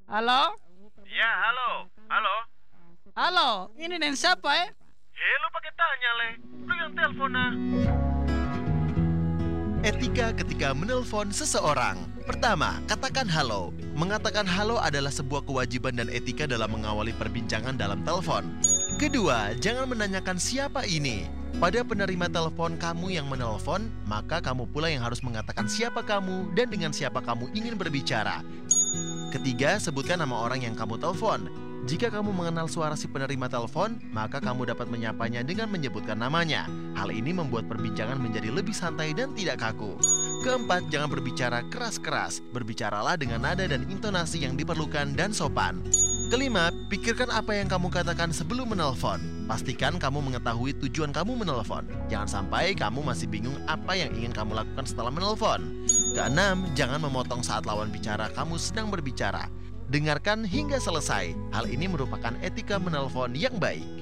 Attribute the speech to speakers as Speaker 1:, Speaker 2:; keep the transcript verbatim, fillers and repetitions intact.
Speaker 1: Halo?
Speaker 2: Ya, halo. Halo?
Speaker 1: Halo, ini dengan siapa ya?
Speaker 2: Hei, lu pakai tanya, Le. Lu yang telepon, ah.
Speaker 3: Etika ketika menelpon seseorang. Pertama, katakan halo. Mengatakan halo adalah sebuah kewajiban dan etika dalam mengawali perbincangan dalam telepon. Kedua, jangan menanyakan siapa ini. Pada penerima telepon kamu yang menelpon, maka kamu pula yang harus mengatakan siapa kamu dan dengan siapa kamu ingin berbicara. Ketiga, sebutkan nama orang yang kamu telepon. Jika kamu mengenal suara si penerima telepon, maka kamu dapat menyapanya dengan menyebutkan namanya. Hal ini membuat perbincangan menjadi lebih santai dan tidak kaku. Keempat, jangan berbicara keras-keras. Berbicaralah dengan nada dan intonasi yang diperlukan dan sopan. Kelima, pikirkan apa yang kamu katakan sebelum menelpon. Pastikan kamu mengetahui tujuan kamu menelpon. Jangan sampai kamu masih bingung apa yang ingin kamu lakukan setelah menelpon. Keenam, jangan memotong saat lawan bicara kamu sedang berbicara. Dengarkan hingga selesai. Hal ini merupakan etika menelpon yang baik.